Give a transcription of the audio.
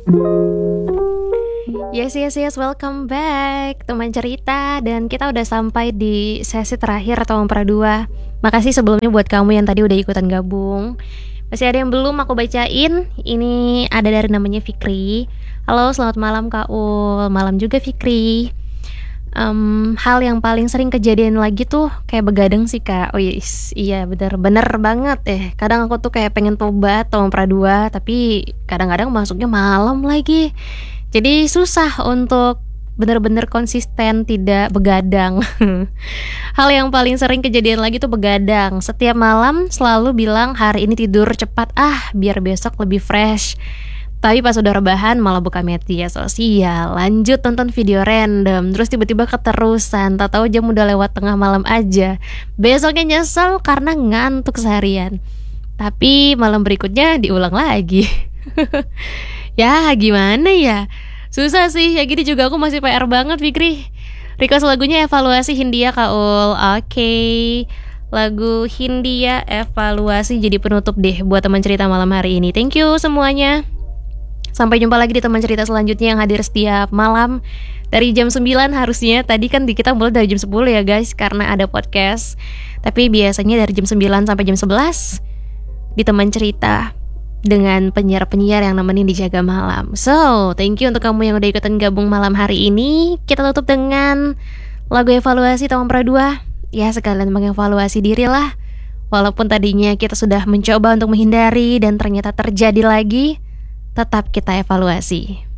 Yes, welcome back teman cerita. Dan kita udah sampai di sesi terakhir atau per 2. Makasih sebelumnya buat kamu yang tadi udah ikutan gabung. Masih ada yang belum aku bacain. Ini ada dari namanya Fikri. Halo, selamat malam Kak Ul. Malam juga Fikri. Hal yang paling sering kejadian lagi tuh kayak begadang sih Kak. Oh yes, iya bener banget Kadang aku tuh kayak pengen tobat atau per 2, tapi kadang-kadang masuknya malam lagi. Jadi susah untuk bener-bener konsisten tidak begadang. Hal yang paling sering kejadian lagi tuh begadang. Setiap malam selalu bilang hari ini tidur cepat biar besok lebih fresh. Tapi pas udah rebahan malah buka media sosial, lanjut nonton video random, terus tiba-tiba keterusan, tak tahu jam udah lewat tengah malam aja. Besoknya nyesel karena ngantuk seharian. Tapi malam berikutnya diulang lagi. Ya gimana ya? Susah sih, ya gini juga aku masih PR banget Fikri. Request lagunya Evaluasi Hindia Kaul. Oke. Lagu Hindia Evaluasi jadi penutup deh buat teman cerita malam hari ini. Thank you semuanya. Sampai jumpa lagi di teman cerita selanjutnya yang hadir setiap malam dari jam 9 harusnya. Tadi kan kita mulai dari jam 10 ya guys, karena ada podcast. Tapi biasanya dari jam 9 sampai jam 11 di teman cerita dengan penyiar-penyiar yang nemenin di Jaga Malam. So, thank you untuk kamu yang udah ikutan gabung malam hari ini. Kita tutup dengan lagu Evaluasi tahun per 2. Ya, sekalian mengevaluasi diri lah. Walaupun tadinya kita sudah mencoba untuk menghindari dan ternyata terjadi lagi, tetap kita evaluasi.